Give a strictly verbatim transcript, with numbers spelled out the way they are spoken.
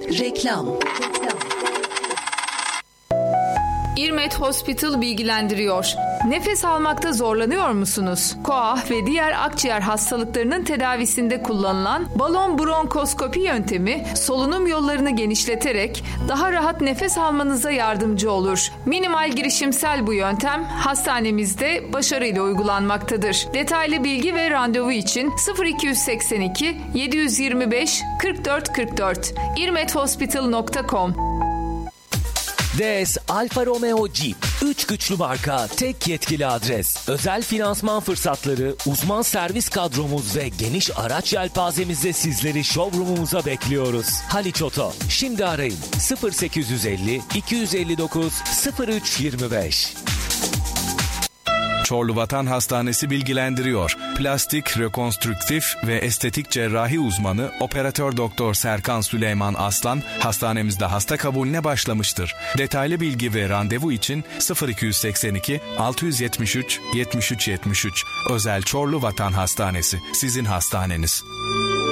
Reklam. İrmet Hospital bilgilendiriyor. Nefes almakta zorlanıyor musunuz? Koah ve diğer akciğer hastalıklarının tedavisinde kullanılan balon bronkoskopi yöntemi solunum yollarını genişleterek daha rahat nefes almanıza yardımcı olur. Minimal girişimsel bu yöntem hastanemizde başarıyla uygulanmaktadır. Detaylı bilgi ve randevu için sıfır iki seksen iki yedi yirmi beş kırk dört kırk dört irmet hospital nokta com. D S Alfa Romeo Jeep. Üç güçlü marka, tek yetkili adres. Özel finansman fırsatları, uzman servis kadromuz ve geniş araç yelpazemizle sizleri showroomumuza bekliyoruz. Haliç Oto. Şimdi arayın sıfır sekiz yüz elli iki yüz elli dokuz sıfır üç yirmi beş. Çorlu Vatan Hastanesi bilgilendiriyor. Plastik, rekonstrüktif ve estetik cerrahi uzmanı Operatör Doktor Serkan Süleyman Aslan hastanemizde hasta kabulüne başlamıştır. Detaylı bilgi ve randevu için sıfır iki seksen iki altı yüz yetmiş üç yetmiş üç yetmiş üç. Özel Çorlu Vatan Hastanesi. Sizin hastaneniz.